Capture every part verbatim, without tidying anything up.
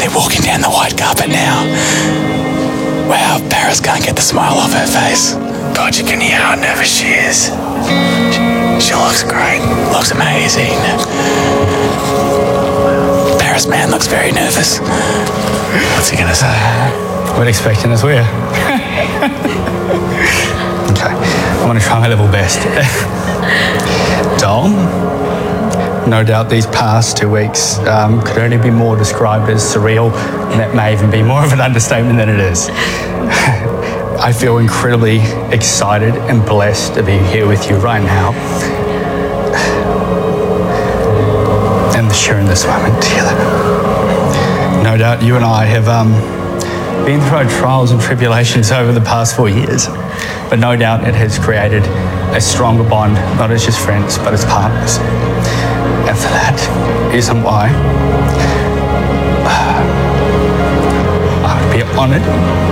They're walking down the white carpet now. Wow, Paris can't get the smile off her face. God, you can hear how nervous she is. She, she looks great. Looks amazing. Paris man looks very nervous. What's he gonna say? We're expecting us, we're. Okay, I'm gonna try my level best. Dom, no doubt these past two weeks um, could only be more described as surreal, and that may even be more of an understatement than it is. I feel incredibly excited and blessed to be here with you right now and sharing this moment together. No doubt you and I have um, been through our trials and tribulations over the past four years, but no doubt it has created a stronger bond, not as just friends, but as partners. And for that reason why I would be honoured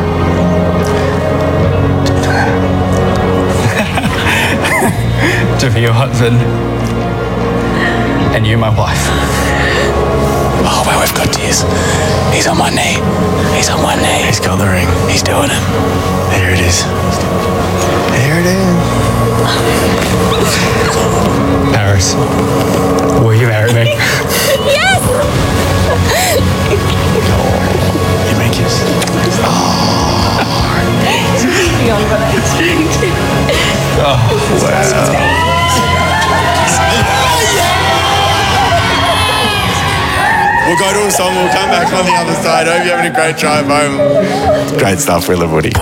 to be your husband and you my wife. Oh, wow, we've got tears. He's on one knee. He's on one knee. He's got the ring. He's doing it. Here it is. Here it is. Paris, will you marry me? Yes! You may kiss. Oh, wow. We'll go to a song, we'll come back on the other side. Hope you're having a great drive home. Great stuff, we love Woody.